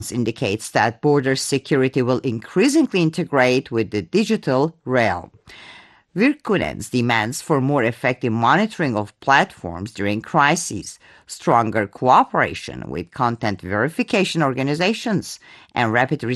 indicates that border security will increasingly integrate with the digital realm. Virkunen's demands for more effective monitoring of platforms during crises, stronger cooperation with content verification organizations, and rapid